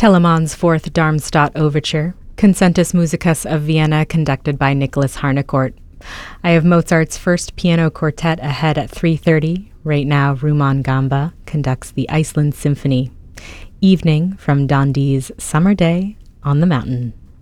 Telemann's Fourth Darmstadt Overture, Concentus Musicus of Vienna, conducted by Nicholas Harnoncourt. I have Mozart's First Piano Quartet ahead at 3:30. Right now, Rumon Gamba conducts the Iceland Symphony. Evening from Dondi's Summer Day on the Mountain.